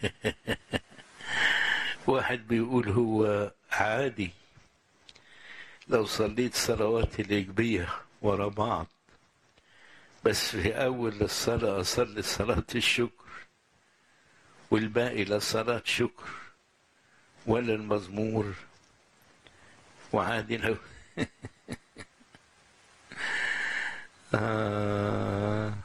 واحد بيقول هو عادي لو صليت صلوات الإجبية ورا بعض، بس في أول الصلاة أصلي صلاة الشكر والباقي لا صلاة شكر ولا المزمور، وعادي لو آه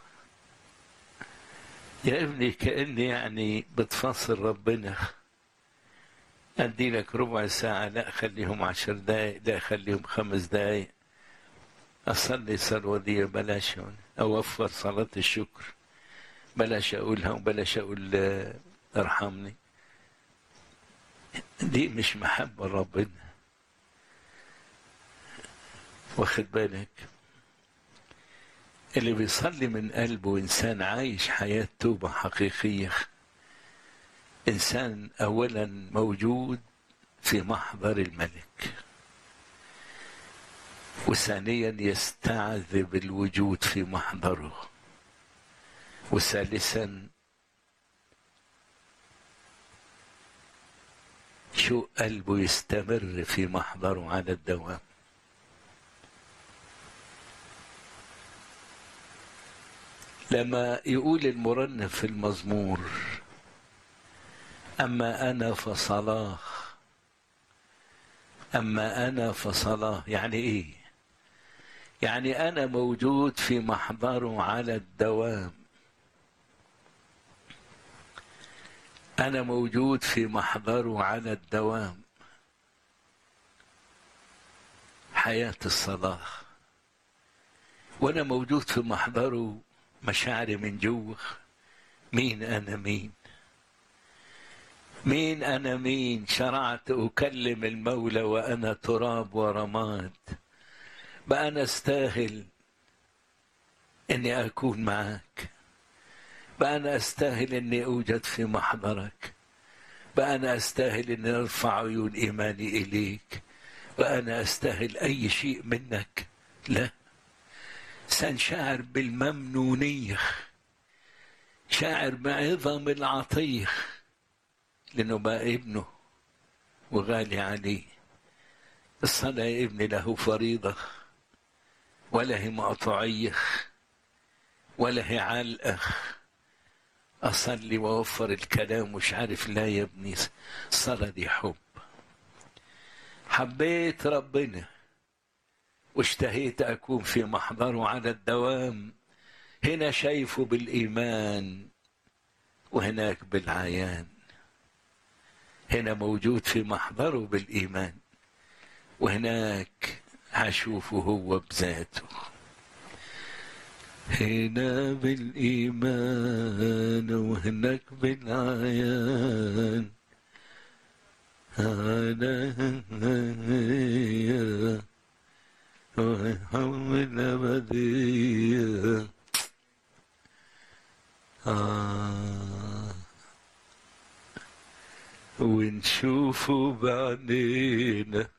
يا ابني كأني يعني بتفصل ربنا، أدي لك ربع ساعة، لا خليهم 10 دقايق، لا خليهم 5 دقايق، أصلي صلوة دي بلاش، أوفر صلاة الشكر بلاش أقولها وبلاش أقول ارحمني. دي مش محبة ربنا، واخد بالك؟ اللي بيصلي من قلبه إنسان عايش حياة توبة حقيقية، إنسان أولا موجود في محضر الملك، وثانيا يستعذب الوجود في محضره، وثالثا شو قلبه يستمر في محضره على الدوام. لما يقول المرنم في المزمور أما أنا فصلاه، أما أنا فصلاه، يعني إيه؟ يعني أنا موجود في محضره على الدوام، أنا موجود في محضره على الدوام. حياة الصلاة وأنا موجود في محضره، مشاعري من جوه. مين أنا؟ مين أنا؟ مين شرعت أكلم المولى وأنا تراب ورماد؟ بقى أنا أستاهل أني أكون معك؟ بقى أنا أستاهل أني أوجد في محضرك؟ بقى أنا أستاهل أني أرفع عيون إيماني إليك؟ بقى أنا أستاهل أي شيء منك؟ لا، سنشعر بالممنونية، شاعر بعظم العطية، لأنه بقى ابنه وغالي عليه. الصلاة يا ابني له فريضة، ولا هي مقطوعية، ولا هي علقة أصلي وأوفر الكلام مش عارف. لا يا ابني، الصلاة دي حب. حبيت ربنا واشتهيت أكون في محضره على الدوام، هنا شايفه بالإيمان وهناك بالعيان. هنا موجود في محضره بالإيمان، وهناك هشوفه هو بذاته. هنا بالإيمان وهناك بالعيان. أنا وحول أبدية. ونشوفه بعدين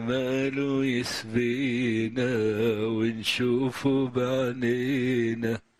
وجماله يسبينا، ونشوفه بعينينا